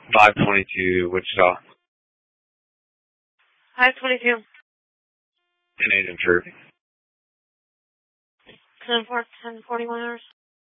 522 Wichita. 522. And Agent True. 1041 hours.